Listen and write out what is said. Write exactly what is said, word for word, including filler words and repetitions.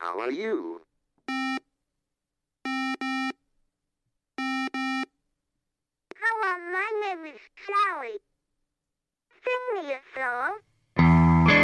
How are you? Hello, my name is Charlie. Sing me a song.